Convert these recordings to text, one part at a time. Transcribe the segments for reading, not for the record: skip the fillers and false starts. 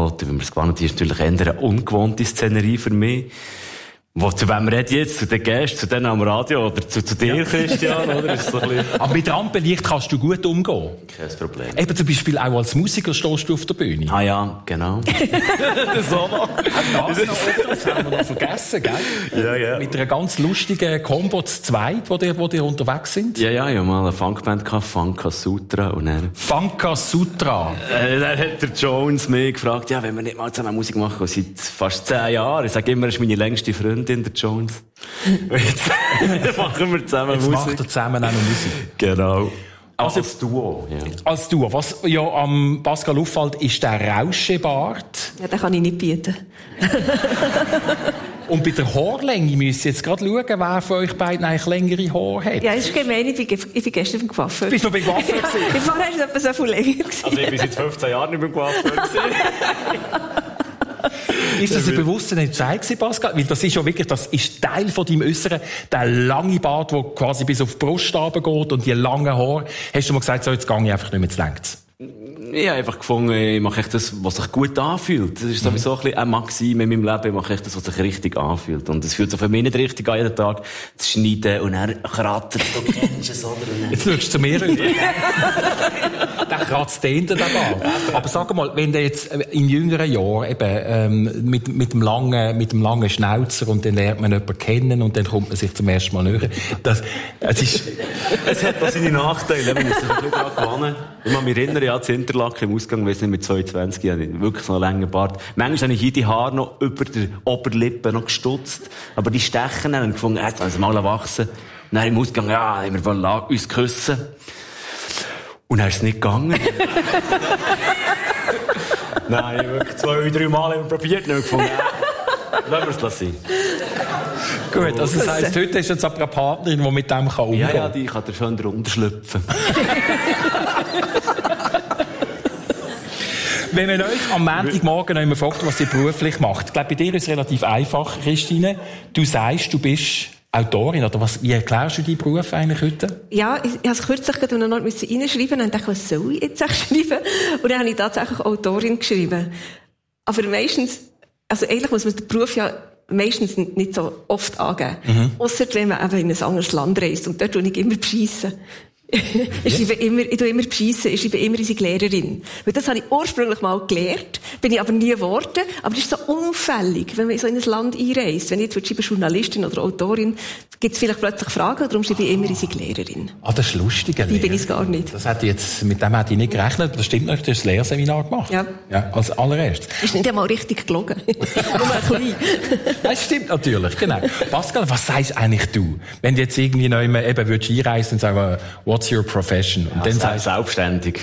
angeboten, weil wir es gewonnen haben. Das ist natürlich eher eine ungewohnte Szenerie für mich. Zu wem reden jetzt? Zu den Gästen, zu denen am Radio oder zu dir, Christian? Oder? Ist so ein bisschen... Aber mit Rampenlicht kannst du gut umgehen. Kein Problem. Eben zum Beispiel auch als Musiker stehst du auf der Bühne. Ah ja, genau. Das auch noch. Das haben wir noch vergessen, gell? Ja, ja. Mit einer ganz lustigen Combo zu zweit, wo die unterwegs sind. Ja, ich hatte mal eine Funkband gehabt, Funka Sutra. Und dann... Funka Sutra. Dann hat der Jones mich gefragt, ja, wenn wir nicht mal zusammen Musik machen, seit fast 10 Jahren. Ich sage immer, das ist meine längste Freundin, der Jones. Jetzt machen wir zusammen Musik. Jetzt macht er zusammen auch noch Musik. Genau. Also, als Duo, ja. Als Duo. Was ja am Pascal auffällt, ist der Rauschebart. Ja, den kann ich nicht bieten. Und bei der Haarlänge müsst ihr jetzt gerade schauen, wer von euch beiden eigentlich längere Haare hat. Ja, das ist gemein. Ich bin gestern beim Coiffeur. Bist du noch beim Coiffeur gewesen? Ich vorher ist es etwa so viel länger gewesen. Also ich bin seit 15 Jahren nicht beim Coiffeur gewesen. Ist das ein bewusster Entscheid gewesen, Pascal? Weil das ist ja wirklich, das ist Teil von deinem Äußeren, der lange Bart, der quasi bis auf die Brust runtergeht und die langen Haare. Hast du mal gesagt, so, jetzt gehe ich einfach nicht mehr zu längst? Ich habe einfach gefunden, ich mache echt das, was sich gut anfühlt. Das ist sowieso ein bisschen eine Maxime in meinem Leben. Ich mache echt das, was sich richtig anfühlt. Und es fühlt sich für mich nicht richtig an, jeden Tag zu schneiden und dann kratzen. Du kennst es, oder? Jetzt schaust du zu mir rüber. Der kratzt hinten da. Aber sag mal, wenn du jetzt in jüngeren Jahren eben, mit dem langen Schnauzer und dann lernt man jemanden kennen und dann kommt man sich zum ersten Mal näher. Es hat auch seine Nachteile. Man muss sich ein bisschen daran gewöhnen. Ich kann mich erinnern, ja, zu Interlaken im Ausgang, weiss nicht, mit 22 hatte ich wirklich so einen langen Bart. Manchmal habe ich hier die Haare noch über der Oberlippe noch gestutzt. Aber die Stechen haben gefunden, jetzt also mal wachsen. Und dann im Ausgang, ja, haben wir wollen uns küssen. Und dann ist es nicht gegangen. Nein, wirklich 2-3 Mal haben wir probiert, nicht gefunden. Lassen wir es lassen. Gut, also das heisst, heute ist jetzt aber eine Partnerin, die mit dem umgehen kann. Ja, die kann da schon drunter schlüpfen. Wenn man euch am Montagmorgen noch immer fragt, was ihr beruflich macht, ich glaube, bei dir ist es relativ einfach, Christine. Du sagst, du bist Autorin, oder wie erklärst du deinen Beruf eigentlich heute? Ja, ich musste es kürzlich noch reinschreiben und dachte, was soll ich jetzt schreiben? Und dann habe ich tatsächlich Autorin geschrieben. Aber meistens, also eigentlich muss man den Beruf ja meistens nicht so oft angeben. Ausser wenn man eben in ein anderes Land reist. Und dort tue ich immer beschissen. Ich tue immer beschissen, ich schreibe immer unsere Lehrerin. Weil das habe ich ursprünglich mal gelernt, bin ich aber nie geworden. Aber das ist so unauffällig, wenn man so in ein Land einreist. Wenn ich jetzt schreibe, Journalistin oder Autorin, gibt es vielleicht plötzlich Fragen, darum schreibe ich immer unsere Lehrerin. Ah, das ist lustig. Die bin ich gar nicht. Mit dem hätte ich nicht gerechnet. Das stimmt nicht, du hast das Lehrseminar gemacht. Ja. Ja, als allererstes. Ist nicht einmal richtig gelogen. Nur ein bisschen. Das stimmt natürlich, genau. Pascal, was sagst eigentlich du? Wenn du jetzt irgendwie noch immer eben würdest einreisen und sagen, what's your profession? Und dann sagst selbstständig.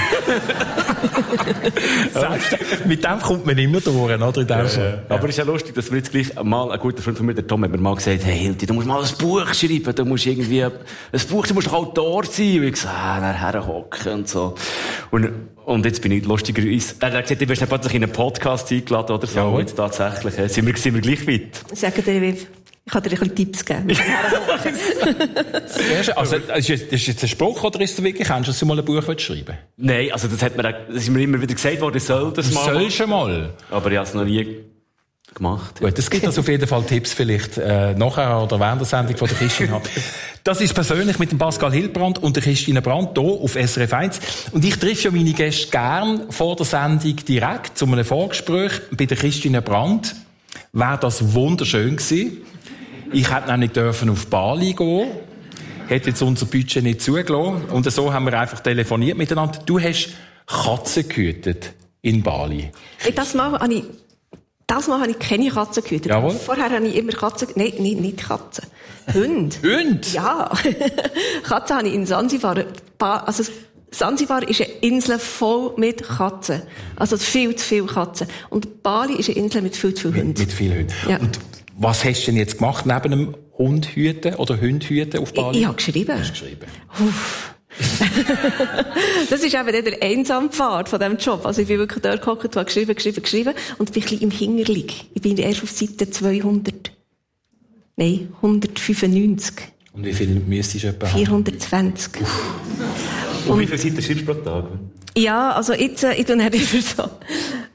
Mit dem kommt man immer durch, oder? In dem ja. Aber es ist ja lustig, dass wir jetzt gleich mal, ein guter Freund von mir, der Tom, hat mir mal gesagt, hey Hilti, du musst mal ein Buch schreiben, du musst irgendwie, du musst doch Autor sein. Und ich gesagt, nachher hocken und so. Und jetzt bin ich lustigerweise, er hat gesagt, du wirst nicht plötzlich in einen Podcast eingeladen oder so. Ja. Jetzt tatsächlich, sind wir gleich weit. Sagen dir, ich kann dir ein bisschen Tipps geben. Sehr schön. Also, das ist jetzt ein Spruch, oder ist es wirklich ernst, dass du mal ein Buch schreiben? Nein, also das ist mir immer wieder gesagt worden, ich soll das mal. Du sollst mal. Aber ich habe es noch nie gemacht. Gut, es gibt also auf jeden Fall Tipps vielleicht nachher oder während der Sendung von der Christine. Das ist persönlich mit dem Pascal Hildbrand und der Christine Brandt hier auf SRF 1. Und ich treffe ja meine Gäste gern vor der Sendung direkt zu einem Vorgespräch. Bei der Christine Brandt wäre das wunderschön gewesen. Ich hätte nämlich dürfen auf Bali gehen. Hätte jetzt unser Budget nicht zugelassen. Und so haben wir einfach telefoniert miteinander. Du hast Katzen gehütet in Bali. Das Mal habe ich keine Katzen gehütet. Jawohl. Vorher habe ich immer Katzen... Nein, nicht Katzen. Hunde. Hunde? Ja. Katzen habe ich in Sansibar. Also Sansibar ist eine Insel voll mit Katzen. Also viel zu viele Katzen. Und Bali ist eine Insel mit viel zu vielen Hunden. Mit vielen Hunden. Ja. Und was hast du denn jetzt gemacht, neben einem Hundhüten oder Hundhüten auf Bali? Ich habe geschrieben. Du hast geschrieben. Das ist eben der Einsampfad von diesem Job. Also ich bin wirklich dort gehockt, habe geschrieben und bin ein bisschen im Hinterlig. Ich bin erst auf Seite 195. Und wie viel müsstest du etwa 420. Und wie viele Seiten schreibst du pro Tag? Ja, also jetzt, ich tue nicht immer so.